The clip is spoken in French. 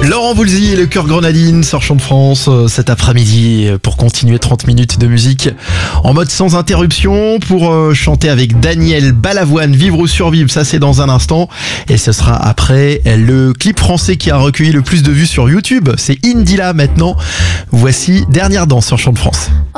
Laurent Voulzy et le Cœur Grenadine sur Chant de France cet après-midi pour continuer 30 minutes de musique en mode sans interruption pour chanter avec Daniel Balavoine, Vivre ou Survivre, ça c'est dans un instant et ce sera après le clip français qui a recueilli le plus de vues sur YouTube, c'est Indila maintenant. Voici Dernière danse sur Chant de France.